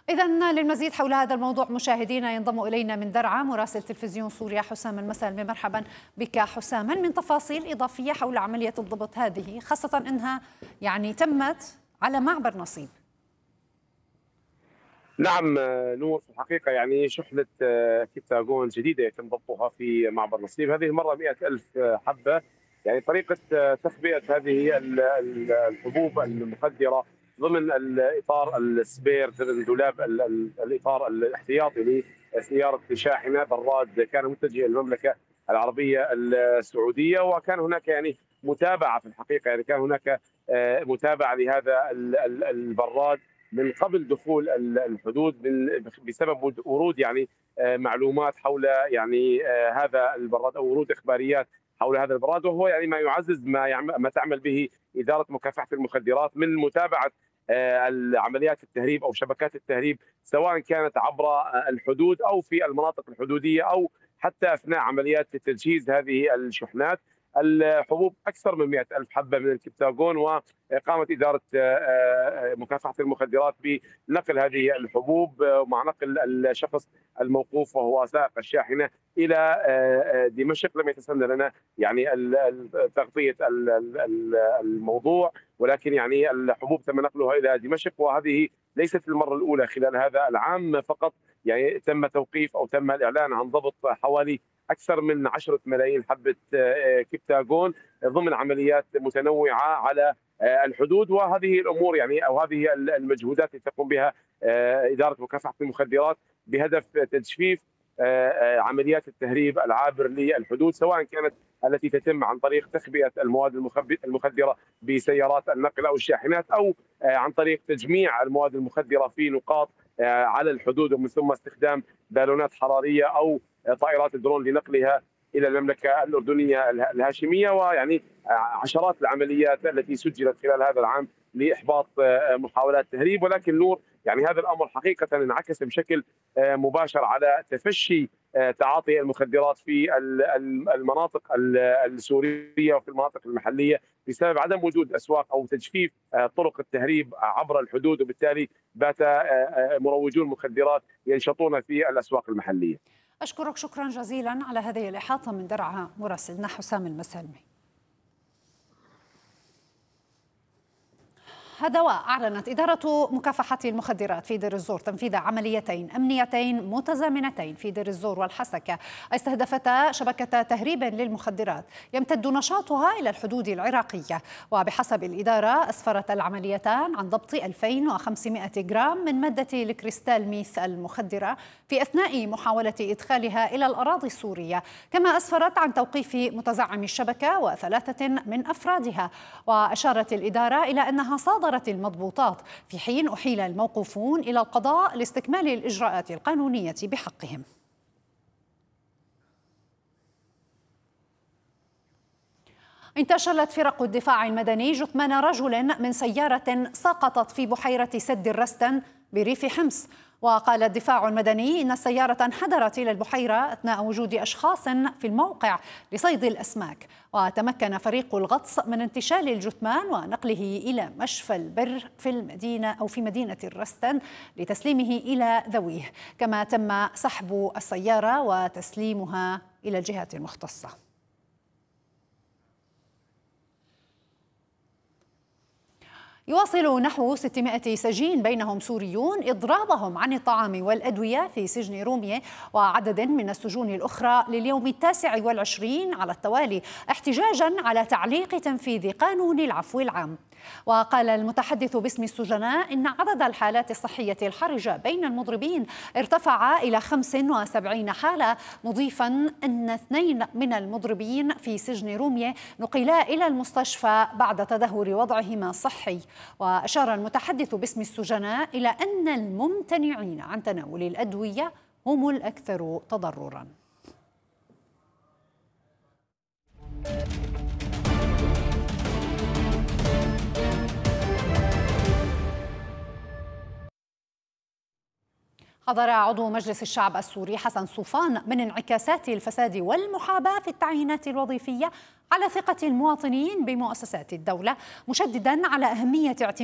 إذن للمزيد حول هذا الموضوع مشاهدينا ينضم إلينا من درعا مراسل تلفزيون سوريا حسام المسالمي. مرحبا بك حسام. هل من تفاصيل إضافية حول عملية الضبط هذه، خاصة أنها تمت على معبر نصيب؟ نعم نور، في الحقيقة شحنة كبتاغون جديدة يتم ضبطها في معبر نصيب، هذه المرة 100,000 حبة. طريقة تخبئة هذه الحبوب المخدرة ضمن الإطار السبير، دولاب الإطار الاحتياطي لسيارة شاحنة براد كان متجه إلى المملكة العربية السعودية، وكان هناك متابعة في الحقيقة، كان هناك متابعة لهذا البراد من قبل دخول الحدود بسبب ورود معلومات حول هذا البراد، او ورود اخباريات حول هذا البراد، وهو ما يعزز ما تعمل به اداره مكافحه المخدرات من متابعه عمليات التهريب او شبكات التهريب، سواء كانت عبر الحدود او في المناطق الحدوديه او حتى اثناء عمليات تجهيز هذه الشحنات. الحبوب اكثر من 100,000 حبه من الكبتاغون، وقامت اداره مكافحه المخدرات بنقل هذه الحبوب مع نقل الشخص الموقوف وهو سائق الشاحنه الى دمشق. لم يتسنى لنا تغطيه الموضوع، ولكن الحبوب تم نقلها الى دمشق، وهذه ليست المره الاولى خلال هذا العام فقط. تم توقيف او تم الاعلان عن ضبط حوالي اكثر من 10 ملايين حبه كبتاغون ضمن عمليات متنوعه على الحدود. وهذه الامور او هذه المجهودات التي تقوم بها اداره مكافحه المخدرات بهدف تجفيف عمليات التهريب العابر للحدود، سواء كانت التي تتم عن طريق تخبئه المواد المخدره بسيارات النقل او الشاحنات، او عن طريق تجميع المواد المخدره في نقاط على الحدود، ومن ثم استخدام بالونات حراريه او طائرات الدرون لنقلها الى المملكه الاردنيه الهاشميه. عشرات العمليات التي سجلت خلال هذا العام لاحباط محاولات تهريب. ولكن نور، هذا الامر حقيقه انعكس بشكل مباشر على تفشي تعاطي المخدرات في المناطق السوريه وفي المناطق المحليه بسبب عدم وجود اسواق او تجفيف طرق التهريب عبر الحدود، وبالتالي بات مروجو المخدرات ينشطون في الاسواق المحليه. أشكرك شكرا جزيلا على هذه الإحاطة من درعا مراسلنا حسام المسالمي. هدوى أعلنت إدارة مكافحة المخدرات في دير الزور تنفيذ عمليتين أمنيتين متزامنتين في دير الزور والحسكة استهدفتا شبكة تهريب للمخدرات يمتد نشاطها إلى الحدود العراقية. وبحسب الإدارة أسفرت العمليتان عن ضبط 2500 جرام من مادة الكريستال ميث المخدرة في أثناء محاولة إدخالها إلى الأراضي السورية، كما أسفرت عن توقيف متزعم الشبكة و3 من أفرادها. وأشارت الإدارة إلى أنها صادرت المضبوطات في حين أحيل الموقوفون إلى القضاء لاستكمال الإجراءات القانونية بحقهم. انتشلت فرق الدفاع المدني جثمان رجل من سيارة سقطت في بحيرة سد الرستن بريف حمص. وقال الدفاع المدني إن السيارة انحدرت إلى البحيرة أثناء وجود أشخاص في الموقع لصيد الأسماك، وتمكن فريق الغطس من انتشال الجثمان ونقله إلى مشفى البر في مدينة الرستن لتسليمه إلى ذويه، كما تم سحب السيارة وتسليمها إلى الجهات المختصة. يواصل نحو 600 سجين بينهم سوريون إضرابهم عن الطعام والأدوية في سجن رومية وعدد من السجون الأخرى لليوم 29 على التوالي، احتجاجا على تعليق تنفيذ قانون العفو العام. وقال المتحدث باسم السجناء إن عدد الحالات الصحية الحرجة بين المضربين ارتفع إلى 75 حالة، مضيفا أن 2 من المضربين في سجن رومية نقلا إلى المستشفى بعد تدهور وضعهما الصحي. وأشار المتحدث باسم السجناء إلى أن الممتنعين عن تناول الأدوية هم الأكثر تضرراً. حذر عضو مجلس الشعب السوري حسن صوفان من انعكاسات الفساد والمحاباة في التعيينات الوظيفية على ثقة المواطنين بمؤسسات الدولة، مشددا على أهمية اعتماد